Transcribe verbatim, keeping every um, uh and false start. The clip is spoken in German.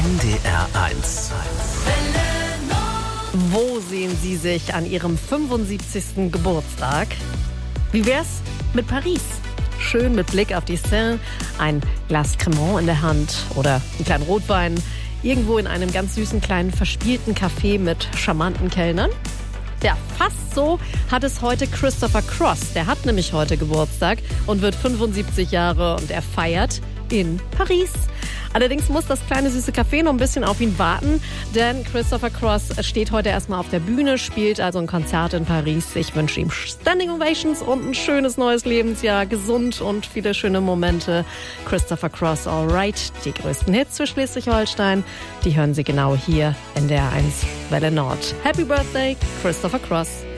N D R eins. Wo sehen Sie sich an Ihrem fünfundsiebzigsten Geburtstag? Wie wär's mit Paris? Schön mit Blick auf die Seine, ein Glas Cremant in der Hand oder einen kleinen Rotwein, irgendwo in einem ganz süßen kleinen verspielten Café mit charmanten Kellnern? Ja, fast so hat es heute Christopher Cross. Der hat nämlich heute Geburtstag und wird fünfundsiebzig Jahre und er feiert in Paris. Allerdings muss das kleine süße Café noch ein bisschen auf ihn warten, denn Christopher Cross steht heute erstmal auf der Bühne, spielt also ein Konzert in Paris. Ich wünsche ihm Standing Ovations und ein schönes neues Lebensjahr, gesund und viele schöne Momente. Christopher Cross, alright, die größten Hits für Schleswig-Holstein, die hören Sie genau hier in der eins Welle Nord. Happy Birthday, Christopher Cross.